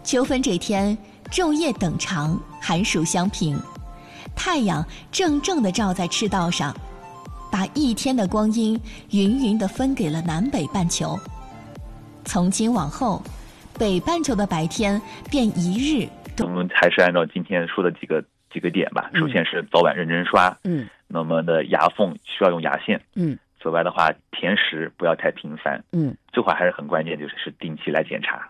秋分这天，昼夜等长，寒暑相平，太阳正地照在赤道上，把一天的光阴匀匀地分给了南北半球。从今往后，北半球的白天便一日。 我们还是按照今天说的几个点吧。首先是早晚认真刷，那么的牙缝需要用牙线，此外的话，甜食不要太频繁，这块还是很关键，就是定期来检查，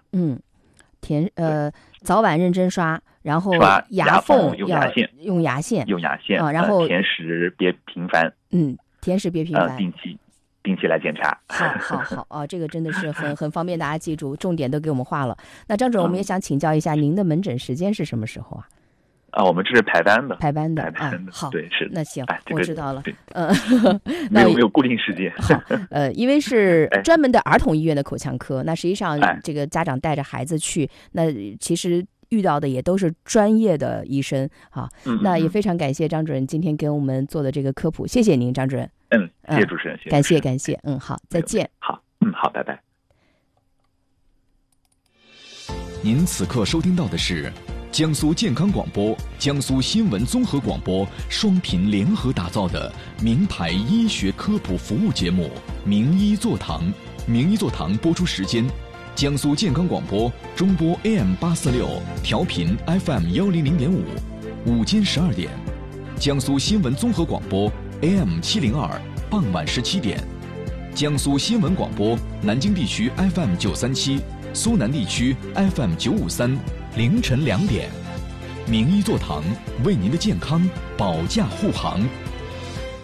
早晚认真刷，然后牙缝用牙线， 然后甜食别频繁， 甜食别频繁， 定期来检查。 好啊，这个真的是很方便大家记住，重点都给我们画了。那张主任，我们也想请教一下，您的门诊时间是什么时候啊？ 我们这是排班的。 好， 对，是。 那行，我知道了。 没有固定时间。 好，因为是专门的儿童医院的口腔科，那实际上这个家长带着孩子去，那其实遇到的也都是专业的医生啊。那也非常感谢张主任今天给我们做的这个科普，谢谢您，张主任。 谢谢主持人， 感谢。好，再见。 好，拜拜。 您此刻收听到的是江苏健康广播、江苏新闻综合广播双频联合打造的名牌医学科普服务节目《名医座堂》。名医座堂播出时间：江苏健康广播中波 AM846，调频 FM100.5，午间12点；江苏新闻综合广播 AM702，傍晚17点；江苏新闻广播南京地区 FM937，苏南地区 FM953，凌晨2点。名医座堂为您的健康保驾护航。